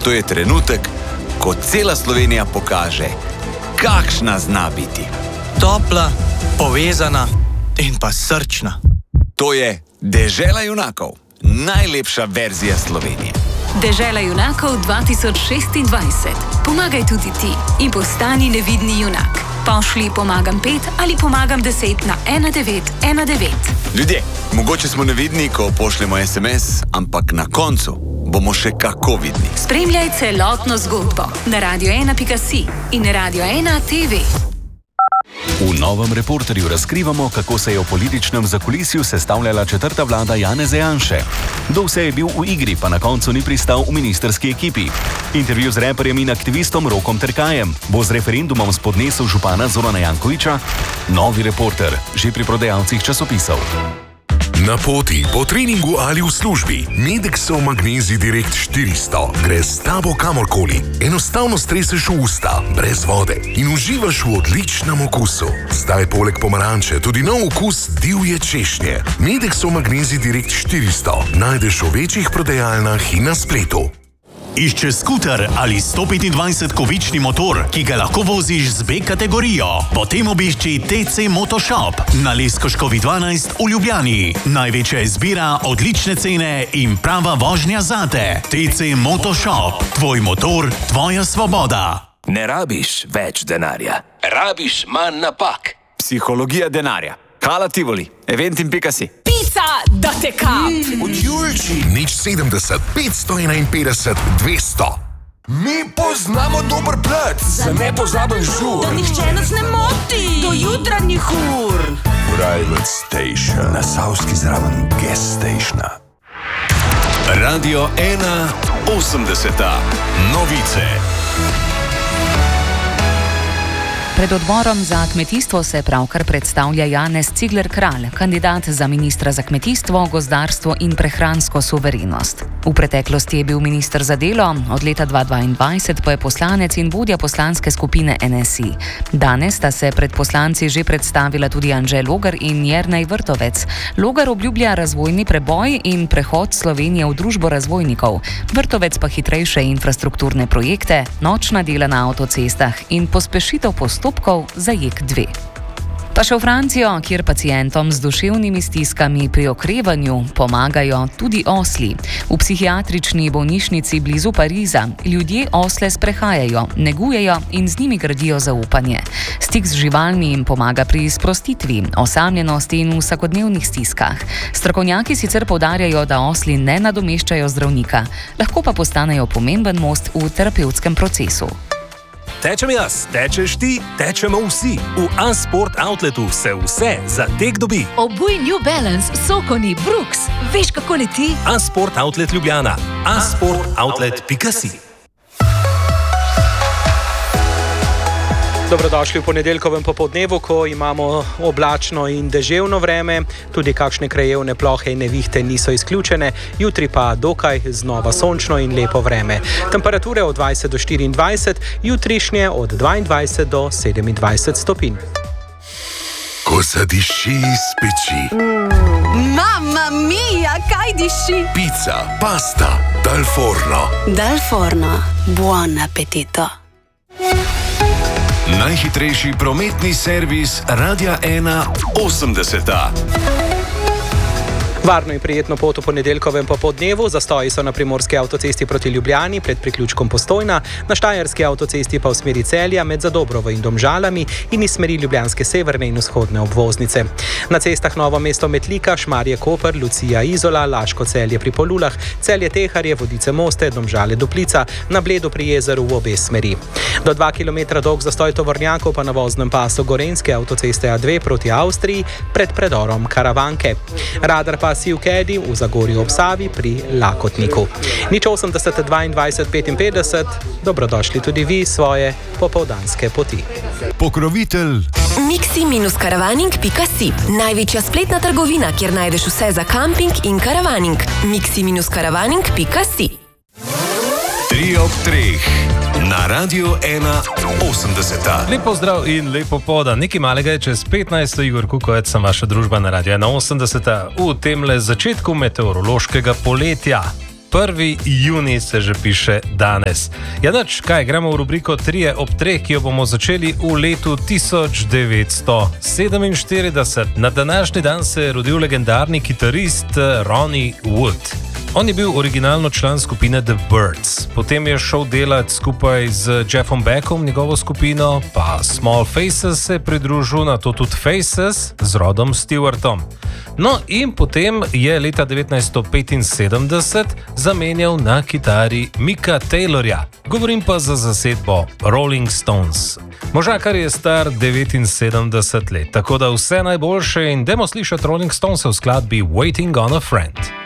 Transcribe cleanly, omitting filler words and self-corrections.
to je trenutek, ko cela Slovenija pokaže, kakšna zna biti. Topla, povezana in pa srčna. To je Dežela junakov, najlepša verzija Slovenije. Dežela junakov 2026. Pomagaj tudi ti in postani nevidni junak. Pošli pomagam 5 ali pomagam 10 na 1919. Ljudje, mogoče smo nevidni, ko pošljemo SMS, ampak na koncu bomo še kako vidni. Spremljaj celotno zgodbo na radio1.si in Radio1 TV. V novem Reporterju razkrivamo, kako se je v političnem zakulisju sestavljala četrta vlada Janeza Janše. Kdo vse je bil v igri, pa na koncu ni pristal v ministrski ekipi. Intervju z reperjem in aktivistom Rokom Terkajem. Bo z referendumom spodnesel župana Zorana Jankovića? Novi Reporter, že pri prodajalcih časopisov. Na poti, po treningu ali v službi, Medexov Magnezij Direkt 400 gre s tabo kamorkoli. Enostavno streseš v usta, brez vode in uživaš v odličnem okusu. Zdaj poleg pomaranče tudi nov okus divje češnje. Medexov Magnezij Direkt 400 najdeš v večjih prodajalnah in na spletu. Išče skuter ali 125-kovični motor, ki ga lahko voziš z B kategorijo? Potem obišči TC Motoshop na Leskoškovi 12 v Ljubljani. Največja izbira, odlične cene in prava vožnja zate. TC Motoshop. Tvoj motor, tvoja svoboda. Ne rabiš več denarja. Rabiš manj napak. Psihologija denarja. Hala Tivoli, eventim.si. Pica, da te kap! Od Julči. Nič 70, 551, 200. Mi poznamo dober plac za nepozaben žur. Da nihče nas ne moti do jutranjih ur. Private Station. Na Savski zraven Gas Stationa. Radio 1 80. Novice. Pred odborom za kmetijstvo se pravkar predstavlja Janez Cigler Kralj, kandidat za ministra za kmetijstvo, gozdarstvo in prehransko suverenost. V preteklosti je bil minister za delo, od leta 2022 pa je poslanec in vodja poslanske skupine NSI. Danes sta se pred poslanci že predstavila tudi Anže Logar in Jernej Vrtovec. Logar obljublja razvojni preboj in prehod Slovenije v družbo razvojnikov, Vrtovec pa hitrejše infrastrukturne projekte, nočna dela na avtocestah in pospešitev postopkov za JEK2. Pa še v Francijo, kjer pacientom z duševnimi stiskami pri okrevanju pomagajo tudi osli. V psihiatrični bolnišnici blizu Pariza ljudje osle sprehajajo, negujejo in z njimi gradijo zaupanje. Stik z živalmi jim pomaga pri sprostitvi, osamljenosti in vsakodnevnih stiskah. Strokovnjaki sicer poudarjajo, da osli ne nadomeščajo zdravnika, lahko pa postanejo pomemben most v terapevtskem procesu. Tečem jaz, tečeš ti, tečemo vsi. V A-Sport Outletu se vse za tek dobi. Obuj New Balance, Sokoni, Brooks. Veš, kako leti? A-Sport Outlet Ljubljana. A-Sportoutlet.si. Dobrodošli v ponedeljkovem popoldnevu, ko imamo oblačno in deževno vreme, tudi kakšne krajevne plohe in nevihte niso izključene, jutri pa dokaj znova sončno in lepo vreme. Temperature od 20 do 24, jutrišnje od 22 do 27 stopinj. Ko zadiši iz peči. Mamma mia, kaj diši? Pizza, pasta, dal forno. Dal forno, buon appetito. Najhitrejši prometni servis Radia 1 80. Varno in prijetno pot v ponedeljkovem popoldnevu, zastoji so na primorski avtocesti proti Ljubljani pred priključkom Postojna, na štajerski avtocesti pa v smeri Celja med Zadobrovo in Domžalami in iz smeri ljubljanske severne in vzhodne obvoznice. Na cestah Novo mesto Metlika, Šmarje Koper, Lucija Izola, Laško Celje pri Polulah, Celje Teharje, Vodice Moste, Domžale Duplica, na Bledu pri jezeru v obe smeri. Do 2 km dolg zastoj tovornjakov pa na voznem pasu Gorenjske avtoceste A2 proti Avstriji pred predorom Karavanke. Radar pa si v Kedi v Zagorju ob Savi pri Lakotniku. Nič 80 22 55, dobrodošli tudi vi svoje popoldanske poti. Pokrovitelj Mixi-karavaning.si, največja spletna trgovina, kjer najdeš vse za kamping in karavaning. Mixi-karavaning.si. 3 ob 3 na Radio 1 80. Lep pozdrav in lepo podan. Nekaj malega je čez 15. Igor Kukovec, sem vaša družba na Radio 1 80. V temle začetku meteorološkega poletja. 1. junij se že piše danes. Ja, nič, kaj, gremo v rubriko 3 ob 3, ki jo bomo začeli v letu 1947. Na današnji dan se je rodil legendarni kitarist Ronnie Wood. On je bil originalno član skupine The Byrds, potem je šel delati skupaj z Jeffom Beckom, njegovo skupino, pa Small Faces se je pridružil, na to tudi Faces z Rodom Stewartom. No in potem je leta 1975 zamenjal na kitari Micka Taylorja, govorim pa za zasedbo Rolling Stones. Možakar je star 79 let, tako da vse najboljše in dajmo slišati Rolling Stones v skladbi Waiting on a Friend.